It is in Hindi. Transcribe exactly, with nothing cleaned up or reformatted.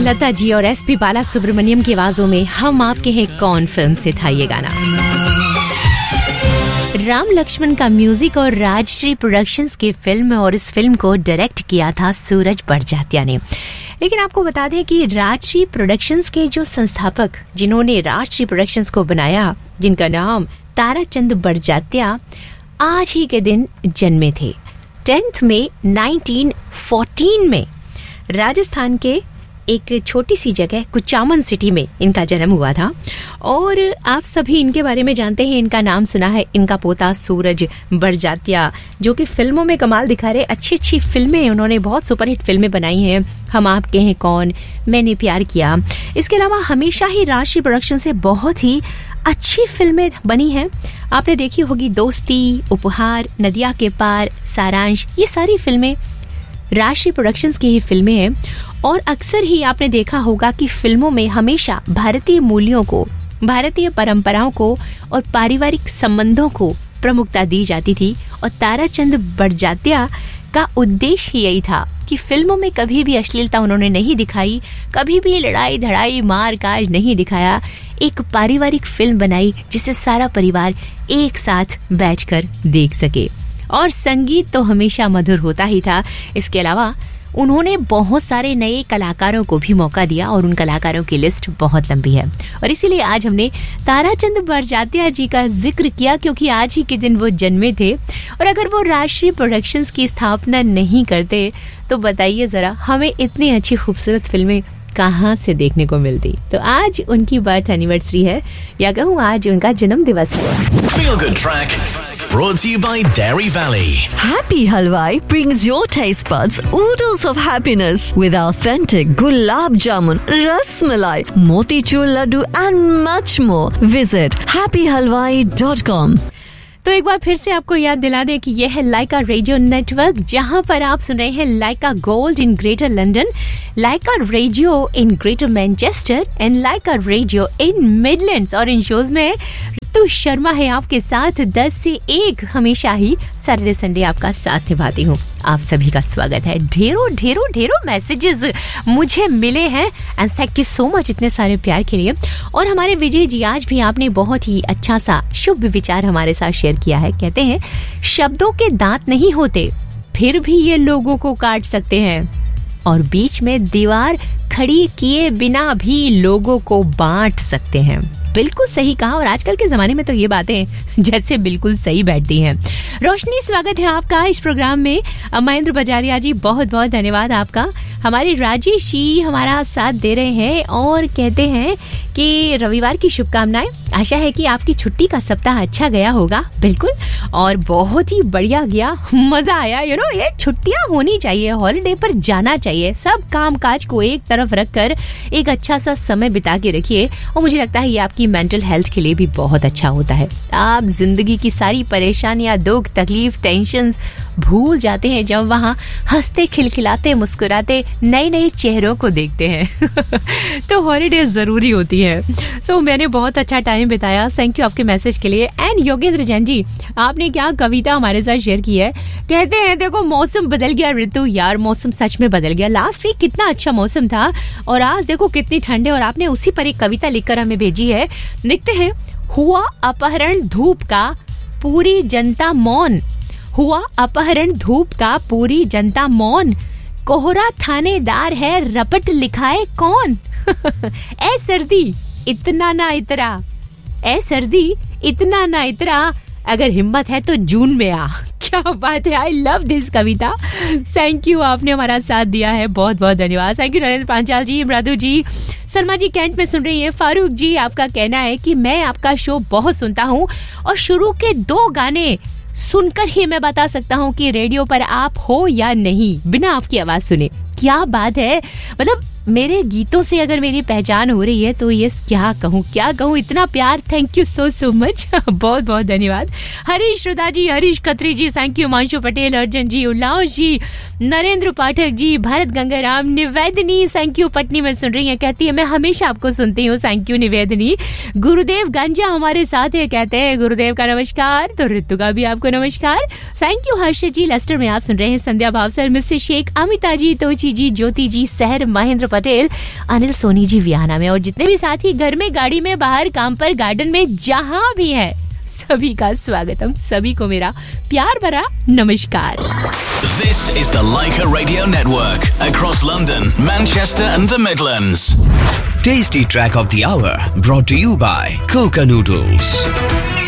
लता जी और एस पी बाला सुब्रमण्यम की आवाजों में हम आपके हैं कौन फिल्म से था ये गाना। राम लक्ष्मण का म्यूजिक और राजश्री प्रोडक्शंस की फिल्म, और इस फिल्म को डायरेक्ट किया था सूरज बड़जात्या ने। लेकिन आपको बता दें कि राजश्री प्रोडक्शंस के जो संस्थापक जिन्होंने राजश्री प्रोडक्शंस को बनाया, जिनका नाम ताराचंद बड़जात्या, आज ही के दिन जन्मे थे। टेंथ मई नाइनटीन फोर्टीन में राजस्थान के एक छोटी सी जगह कुचामन सिटी में इनका जन्म हुआ था। और आप सभी इनके बारे में जानते हैं, इनका नाम सुना है। इनका पोता सूरज बड़जात्या जो कि फिल्मों में कमाल दिखा रहे, अच्छी अच्छी फिल्में उन्होंने, बहुत सुपरहिट फिल्में बनाई हैं। हम आपके हैं कौन, मैंने प्यार किया। इसके अलावा हमेशा ही राजश्री प्रोडक्शन से बहुत ही अच्छी फिल्में बनी हैं। आपने देखी होगी दोस्ती, उपहार, नदिया के पार, सारांश, ये सारी फिल्में राजश्री प्रोडक्शंस की ही फिल्में हैं। और अक्सर ही आपने देखा होगा कि फिल्मों में हमेशा भारतीय मूल्यों को, भारतीय परंपराओं को और पारिवारिक संबंधों को प्रमुखता दी जाती थी। और ताराचंद बड़जात्या का उद्देश्य ही यही था कि फिल्मों में कभी भी अश्लीलता उन्होंने नहीं दिखाई, कभी भी लड़ाई धड़ाई मार काज नहीं दिखाया। एक पारिवारिक फिल्म बनाई जिसे सारा परिवार एक साथ बैठकर देख सके। और संगीत तो हमेशा मधुर होता ही था। इसके अलावा उन्होंने बहुत सारे नए कलाकारों को भी मौका दिया और उन कलाकारों की लिस्ट बहुत लंबी है। और इसीलिए आज हमने ताराचंद बड़जात्या जी का जिक्र किया, क्योंकि आज ही के दिन वो जन्मे थे। और अगर वो राजश्री प्रोडक्शंस की स्थापना नहीं करते तो बताइए जरा, हमें इतनी अच्छी खूबसूरत फिल्में कहाँ से देखने को मिलती। तो आज उनकी बर्थ एनिवर्सरी है, या कहूँ आज उनका जन्म दिवस है। Feel Good Track brought to you by Dairy Valley. Happy Halwai brings your taste buds oodles of happiness with authentic gulab jamun, ras malai, motichur laddu and much more. Visit happy halwai dot com. तो एक बार फिर से आपको याद दिला दें कि यह है लाइका रेडियो नेटवर्क, जहां पर आप सुन रहे हैं लाइका gold in greater London, Lyca radio in greater Manchester and Lyca radio in Midlands. और इन शोज में ऋतु शर्मा है आपके साथ दस से एक, हमेशा ही सैटरडे संडे आपका साथ निभाती हूँ। आप सभी का स्वागत है। ढेरों ढेरों ढेरों मैसेजेस मुझे मिले हैं and thank you so much इतने सारे प्यार के लिए। और हमारे विजय जी, आज भी आपने बहुत ही अच्छा सा शुभ विचार हमारे साथ शेयर किया है। कहते हैं, शब्दों के दांत नहीं होते, फिर भी ये लोगों को काट सकते हैं, और बीच में दीवार खड़ी किए बिना भी लोगों को बांट सकते हैं। बिल्कुल सही कहा, और आजकल के जमाने में तो ये बातें जैसे बिल्कुल सही बैठती हैं। रोशनी, स्वागत है आपका इस प्रोग्राम में। महेंद्र बजारिया जी, बहुत बहुत धन्यवाद आपका। हमारे राजेश जी हमारा साथ दे रहे हैं और कहते हैं कि रविवार की शुभकामनाएं। आशा है कि आपकी छुट्टी का सप्ताह अच्छा गया होगा। बिल्कुल, और बहुत ही बढ़िया गया, मजा आया। यू नो, ये छुट्टियां होनी चाहिए, हॉलिडे पर जाना चाहिए। सब काम काज को एक तरफ रखकर एक अच्छा सा समय बिता के रखिए, और मुझे लगता है ये आपकी मेंटल हेल्थ के लिए भी बहुत अच्छा होता है। आप जिंदगी की सारी परेशानियां, दुख, तकलीफ, टेंशंस भूल जाते हैं जब वहाँ हंसते खिलखिलाते मुस्कुराते नए नए चेहरों को देखते हैं। तो हॉलीडे जरूरी होती है। सो so, मैंने बहुत अच्छा टाइम बिताया। थैंक यू आपके मैसेज के लिए। एंड योगेंद्र जैन जी, आपने क्या कविता हमारे साथ शेयर की है। कहते हैं, देखो मौसम बदल गया ऋतु, यार मौसम सच में बदल गया। लास्ट वीक कितना अच्छा मौसम था और आज देखो कितनी ठंड है, और आपने उसी पर एक कविता लिखकर हमें भेजी है। लिखते हैं, हुआ अपहरण धूप का पूरी जनता मौन, हुआ अपहरण धूप का पूरी जनता मौन, कोहरा थानेदार है रपट लिखाए कौन। ए सर्दी इतना ना इतरा, ए सर्दी इतना ना इतरा, अगर हिम्मत है तो जून में आ। क्या बात है, I love this Kavita. Thank you, आपने हमारा साथ दिया है, बहुत बहुत धन्यवाद। थैंक यू नरेंद्र पांचाल जी, मृदु जी, सलमा जी कैंट में सुन रही है। फारूक जी, आपका कहना है कि मैं आपका शो बहुत सुनता हूँ और शुरू के दो गाने सुनकर ही मैं बता सकता हूँ कि रेडियो पर आप हो या नहीं, बिना आपकी आवाज सुने। क्या बात है, मतलब मेरे गीतों से अगर मेरी पहचान हो रही है तो ये क्या कहूँ क्या कहूँ, इतना प्यार, thank you so so much. बहुत बहुत धन्यवाद। हरीश श्रोता जी, हरीश खत्री जी, thank you. मांशु Patel, Arjun ji, Ullas ji, Narendra Pathak ji, Bharat Gangaram, निवेदनी, thank you, Patni में सुन रही है। कहती है मैं हमेशा आपको सुनती हूँ, थैंक यू निवेदनी। गुरुदेव गांजा हमारे साथ है, कहते हैं गुरुदेव का नमस्कार। तो ऋतु का भी आपको नमस्कार, thank you. Harshad ji, Lester में आप सुन रहे हैं। संध्या भावसर, मिसेस शेख, अमिता जी, तोची जी, ज्योति जी, सहर, महेंद्र पटेल, अनिल सोनी जी वियाना में, और जितने भी साथी घर में, गाड़ी में, बाहर, काम पर, गार्डन में, जहाँ भी है, सभी का स्वागतम, सभी को मेरा प्यार भरा नमस्कार। This is the Laika Radio Network across London, Manchester and the Midlands. Tasty track of the hour brought to you by Coca Noodles.